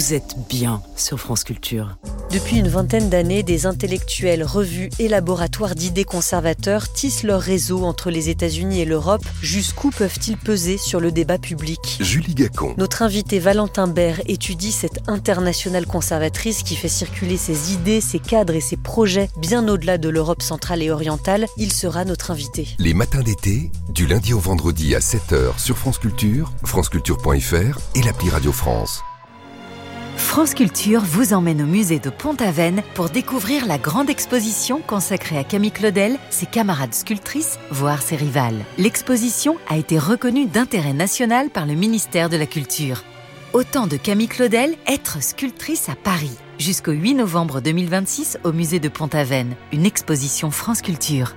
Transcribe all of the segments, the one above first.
vous êtes bien sur France Culture. Depuis une vingtaine d'années, des intellectuels, revues et laboratoires d'idées conservateurs tissent leur réseau entre les États-Unis et l'Europe. Jusqu'où peuvent-ils peser sur le débat public ? Julie Gacon. Notre invité Valentin Berre étudie cette internationale conservatrice qui fait circuler ses idées, ses cadres et ses projets bien au-delà de l'Europe centrale et orientale. Il sera notre invité. Les matins d'été, du lundi au vendredi à 7h sur France Culture, franceculture.fr et l'appli Radio France. France Culture vous emmène au musée de Pont-Aven pour découvrir la grande exposition consacrée à Camille Claudel, ses camarades sculptrices, voire ses rivales. L'exposition a été reconnue d'intérêt national par le ministère de la Culture. Autant de Camille Claudel, être sculptrice à Paris. Jusqu'au 8 novembre 2026 au musée de Pont-Aven. Une exposition France Culture.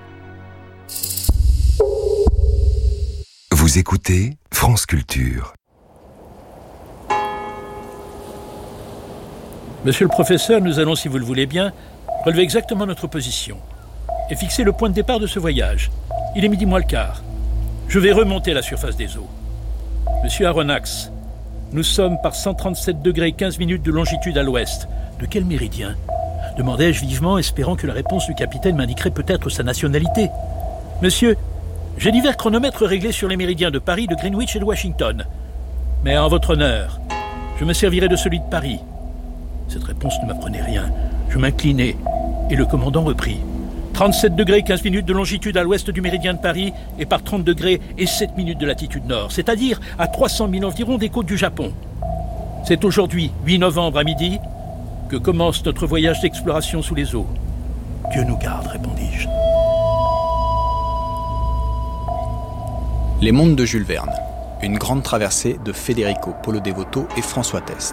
Vous écoutez France Culture. Monsieur le professeur, nous allons, si vous le voulez bien, relever exactement notre position et fixer le point de départ de ce voyage. Il est 12:15. Je vais remonter à la surface des eaux. Monsieur Aronnax, nous sommes par 137 degrés 15 minutes de longitude à l'ouest. De quel méridien ? Demandai-je vivement, espérant que la réponse du capitaine m'indiquerait peut-être sa nationalité. Monsieur, j'ai divers chronomètres réglés sur les méridiens de Paris, de Greenwich et de Washington. Mais en votre honneur, je me servirai de celui de Paris. Cette réponse ne m'apprenait rien. Je m'inclinai et le commandant reprit. 37 degrés 15 minutes de longitude à l'ouest du méridien de Paris et par 30 degrés et 7 minutes de latitude nord, c'est-à-dire à 300 000 environ des côtes du Japon. C'est aujourd'hui, 8 novembre à midi, que commence notre voyage d'exploration sous les eaux. Dieu nous garde, répondis-je. Les mondes de Jules Verne. Une grande traversée de Federico Polo Devoto et François Test.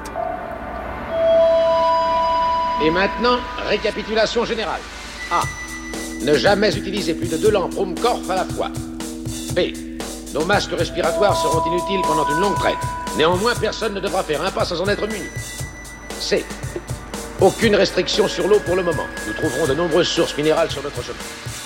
Et maintenant, récapitulation générale. A. Ne jamais utiliser plus de 2 lampes Ruhmkorff à la fois. B. Nos masques respiratoires seront inutiles pendant une longue traite. Néanmoins, personne ne devra faire un pas sans en être muni. C. Aucune restriction sur l'eau pour le moment. Nous trouverons de nombreuses sources minérales sur notre chemin.